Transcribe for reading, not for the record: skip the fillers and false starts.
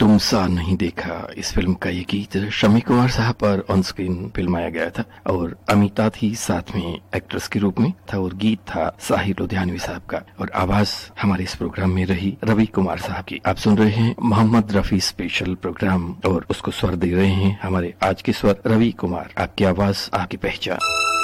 तुम सा नहीं देखा, इस फिल्म का ये गीत शम्मी कुमार साहब पर ऑन स्क्रीन फिल्माया गया था और अमिता थी साथ में एक्ट्रेस के रूप में था और गीत था साहिर लुधियानवी साहब का और आवाज हमारे इस प्रोग्राम में रही रवि कुमार साहब की। आप सुन रहे हैं मोहम्मद रफी स्पेशल प्रोग्राम और उसको स्वर दे रहे हैं हमारे आज के स्वर रवि कुमार। आपकी आवाज आपकी पहचान।